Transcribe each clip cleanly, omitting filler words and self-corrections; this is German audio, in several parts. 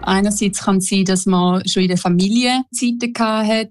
Einerseits kann es sein, dass man schon in der Familie Zeiten hat,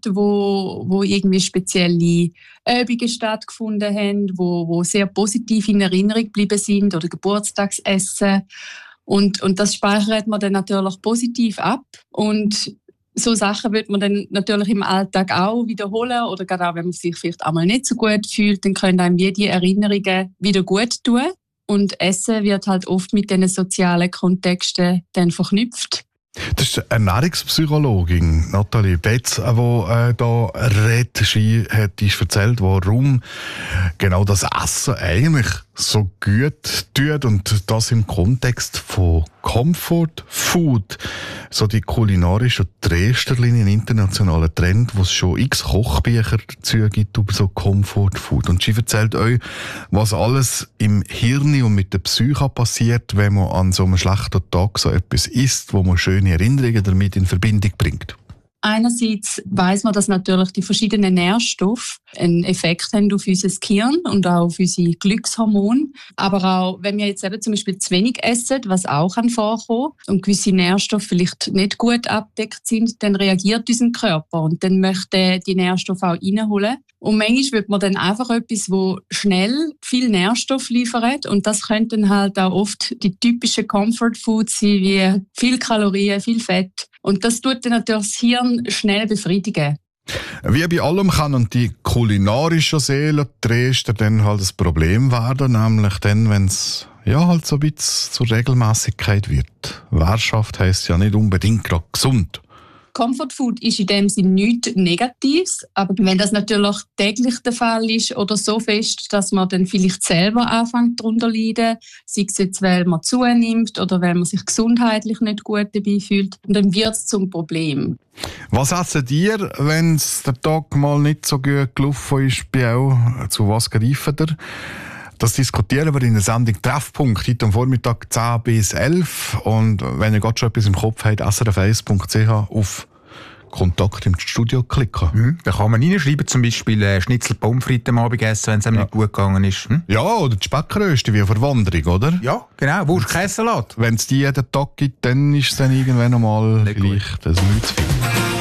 wo irgendwie spezielle Übungen stattgefunden haben, wo sehr positiv in Erinnerung geblieben sind oder Geburtstagsessen. Und das speichert man dann natürlich positiv ab. Und so Sachen wird man dann natürlich im Alltag auch wiederholen oder gerade auch, wenn man sich vielleicht einmal nicht so gut fühlt, dann können einem die Erinnerungen wieder gut tun. Und Essen wird halt oft mit diesen sozialen Kontexten dann verknüpft. Das ist die Ernährungspsychologin Nathalie Betz, die da redet. Sie hat uns erzählt, warum genau das Essen eigentlich so gut tut und das im Kontext von Comfort Food, so die kulinarische Dresderlinie, ein internationaler Trend, wo es schon x Kochbücher dazu gibt über so Comfort Food. Und sie erzählt euch, was alles im Hirn und mit der Psyche passiert, wenn man an so einem schlechten Tag so etwas isst, wo man schöne Erinnerungen damit in Verbindung bringt. Einerseits weiss man, dass natürlich die verschiedenen Nährstoffe einen Effekt haben auf unser Gehirn und auch auf unsere Glückshormone. Aber auch, wenn wir jetzt eben zum Beispiel zu wenig essen, was auch vorkommen kann, und gewisse Nährstoffe vielleicht nicht gut abdeckt sind, dann reagiert unser Körper und dann möchte die Nährstoffe auch reinholen. Und manchmal wird man dann einfach etwas, wo schnell viel Nährstoff liefert. Und das könnten halt auch oft die typischen Comfort Foods sein, wie viel Kalorien, viel Fett. Und das tut dann natürlich das Hirn schnell befriedigen. Wie bei allem kann die kulinarische Seele Dresden dann halt das Problem werden, nämlich dann, wenn es halt so ein bisschen zur Regelmäßigkeit wird. Währschaft heisst ja nicht unbedingt gerade gesund. Comfort Food ist in dem Sinne nichts Negatives, aber wenn das natürlich täglich der Fall ist oder so fest, dass man dann vielleicht selber anfängt darunter zu leiden, sei es jetzt, weil man zunimmt oder weil man sich gesundheitlich nicht gut dabei fühlt, dann wird es zum Problem. Was essen ihr, wenn es der Tag mal nicht so gut gelaufen ist bei euch? Zu was greift ihr? Das diskutieren wir in der Sendung Treffpunkt, heute am Vormittag 10 bis 11. Und wenn ihr gerade schon etwas im Kopf habt, srf1.ch auf Kontakt im Studio klicken. Da kann man reinschreiben, zum Beispiel Schnitzel Pommes frites am Abend essen, wenn es einem nicht gut gegangen ist. Ja, oder die Speckröste wie eine Verwanderung, oder? Ja, genau, Wurst-Käsesalat. Wenn es die jeden Tag gibt, dann ist es dann irgendwann einmal vielleicht nicht zu viel.